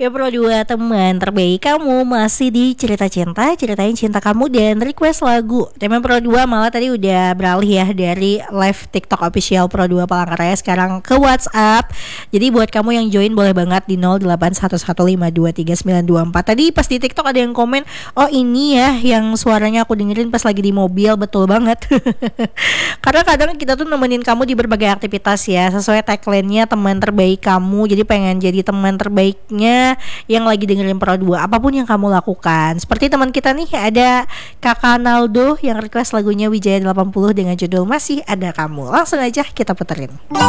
Ya Pro 2 teman terbaik kamu masih di cerita cinta, ceritain cinta kamu dan request lagu. Teman Pro 2 malah tadi udah beralih ya dari live TikTok official Pro 2 Palangkaraya sekarang ke WhatsApp. Jadi buat kamu yang join boleh banget di 0811523924. Tadi pas di TikTok ada yang komen, "Oh, ini ya yang suaranya aku dengerin pas lagi di mobil." Betul banget. Karena kadang kita tuh nemenin kamu di berbagai aktivitas ya, sesuai tagline-nya teman terbaik kamu. Jadi pengen jadi teman terbaiknya yang lagi dengerin Pro 2 apapun yang kamu lakukan. Seperti teman kita nih, ada Kakak Naldo yang request lagunya Wijaya 80 dengan judul Masih Ada Kamu. Langsung aja kita puterin.